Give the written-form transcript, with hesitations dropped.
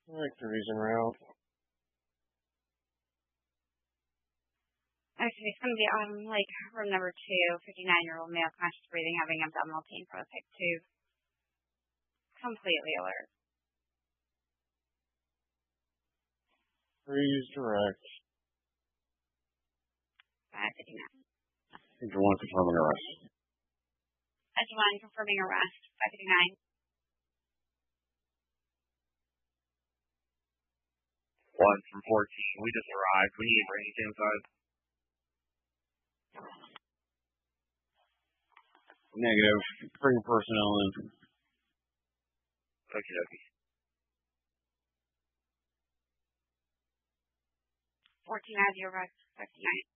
Victories en route. Okay, it's going to be on, room number 2, 59-year-old male, conscious breathing, having abdominal pain from a type 2. Completely alert. Freeze direct. 559. Engine 1 confirming arrest. Engine 1 confirming arrest. 559. 1 from 14. We just arrived. We need range inside. Negative. Bring personnel in. Okie dokie. 14 as your arrest. 59.